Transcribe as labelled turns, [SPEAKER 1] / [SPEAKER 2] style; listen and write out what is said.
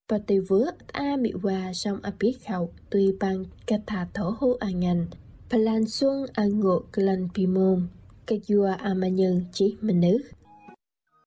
[SPEAKER 1] và tùy vứa a bị hòa xong a biết khẩu tùy bằng cả thả thổ hô a ngành và lan xuân a ngộ lần bì mồm cái dùa a mà nhân chỉ mình nữ